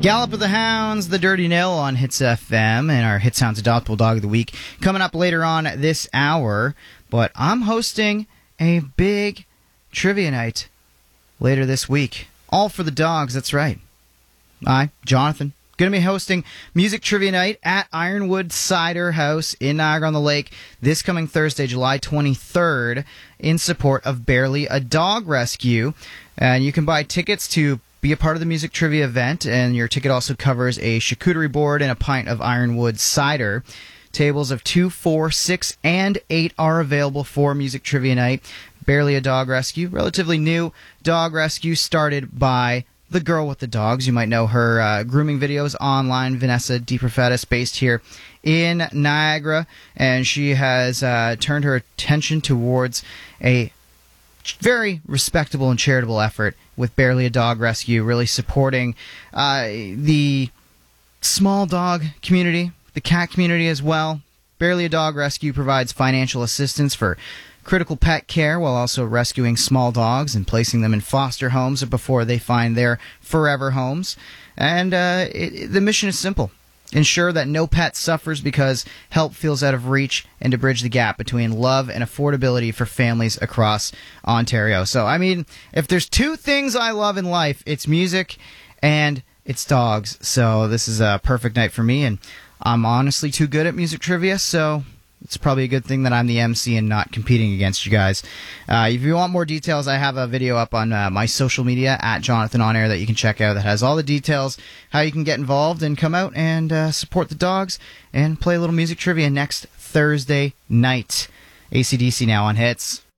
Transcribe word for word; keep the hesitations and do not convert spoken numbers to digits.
Gallop of the Hounds, the Dirty Nil on Hits F M, and our Hit Sounds Adoptable Dog of the Week coming up later on this hour. But I'm hosting a big trivia night later this week. All for the dogs, that's right. I, Jonathan, going to be hosting Music Trivia Night at Ironwood Cider House in Niagara-on-the-Lake this coming Thursday, July twenty-third, in support of Barely a Dog Rescue. And you can buy tickets to be a part of the music trivia event, and your ticket also covers a charcuterie board and a pint of Ironwood cider. Tables of two, four, six, and eight are available for music trivia night. Barely a Dog Rescue, relatively new dog rescue started by the girl with the dogs. You might know her uh, grooming videos online, Vanessa DiProfetis, based here in Niagara, and she has uh, turned her attention towards a very respectable and charitable effort with Barely a Dog Rescue, really supporting uh, the small dog community, the cat community as well. Barely a Dog Rescue provides financial assistance for critical pet care while also rescuing small dogs and placing them in foster homes before they find their forever homes. And uh, it, the mission is simple. Ensure that no pet suffers because help feels out of reach, and to bridge the gap between love and affordability for families across Ontario. So, I mean, if there's two things I love in life, it's music and it's dogs. So this is a perfect night for me, and I'm honestly too good at music trivia, so it's probably a good thing that I'm the M C and not competing against you guys. Uh, if you want more details, I have a video up on uh, my social media, at Jonathan On Air, that you can check out that has all the details, how you can get involved and come out and uh, support the dogs and play a little music trivia next Thursday night. A C D C now on Hits.